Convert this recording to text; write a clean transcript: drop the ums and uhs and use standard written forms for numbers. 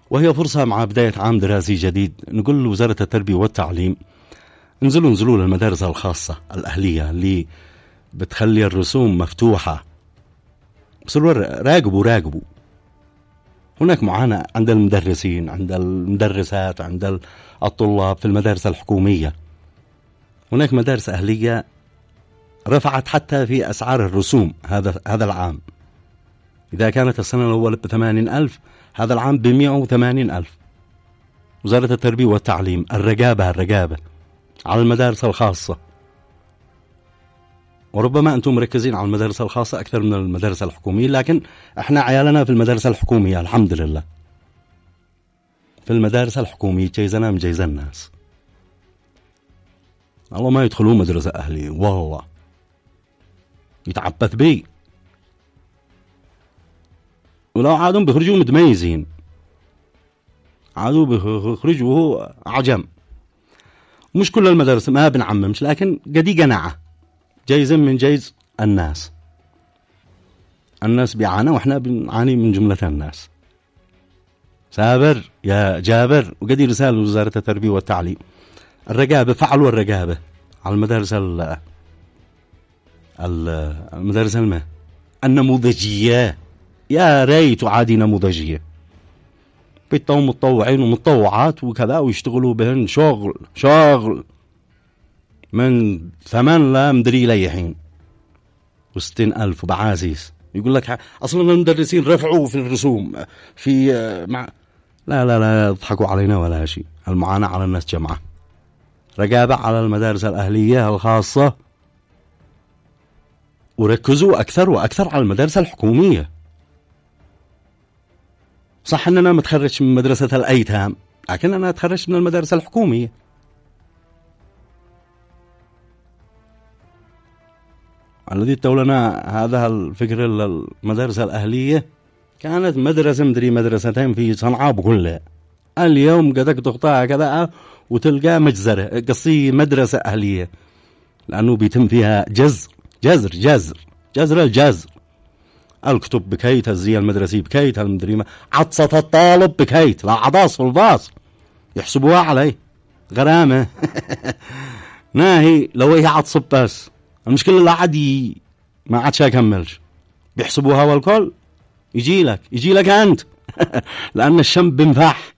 وهي فرصة مع بداية عام دراسي جديد نقول لوزارة التربية والتعليم انزلوا للمدارس الخاصة الأهلية اللي بتخلي الرسوم مفتوحة، بس راقبوا. هناك معاناة عند المدرسين، عند المدرسات، عند الطلاب في المدارس الحكومية. هناك مدارس أهلية رفعت حتى في أسعار الرسوم هذا العام. إذا كانت السنة الأولى ب80,000 هذا العام ب180,000. وزارة التربية والتعليم الرقابة على المدارس الخاصة، وربما أنتم مركزين على المدارس الخاصة أكثر من المدارس الحكومية، لكن احنا عيالنا في المدارس الحكومية الحمد لله. في المدارس الحكومية جيزنا من جيز الناس، الله ما يدخلون مدرسة أهلية والله يتعبث بي، ولو عادوا بيخرجوا متميزين، عادوا بيخرجوا وهو عجم. مش كل المدارس، ما بنعممش، لكن قدي قناعة جيز من جيز الناس بيعانوا واحنا بنعاني من جملة الناس. سابر يا جابر، وقدي رسالة لوزارة التربية والتعليم الرقابة، فعلوا الرقابة على المدارس المدارس النموذجية. يا ريت عادي نموذجية، بيتهم متطوعين ومتطوعات وكذا ويشتغلوا بهن شغل من 8 لا مدري لي حين و60,000 وبعازيز. يقول لك أصلا المدرسين رفعوا في الرسوم في لا يضحكوا علينا ولا شيء. المعاناة على الناس جمعة. رقابة على المدارس الأهلية الخاصة، وركزوا أكثر وأكثر على المدارس الحكومية. صح أننا متخرج من مدرسة الأيتام، لكن أنا تخرجت من المدارس الحكومية. الذي تولنا هذا الفكر المدارس الأهلية كانت مدرستين في صنعاء بكلها. اليوم قدك تقطع كذا وتلقى مجزرة قصي مدرسة أهلية، لأنه بيتم فيها جزر الكتب بكيت، الزي المدرسي بكيت، المدريمة عطسة الطالب بكيت، لا عضاص في الباص يحسبوها عليه غرامة. ناهي لو هي عطس بس، المشكلة لا عادي ما عادش أكملش، بيحسبوها والكل يجي لك أنت. لأن الشم بنفح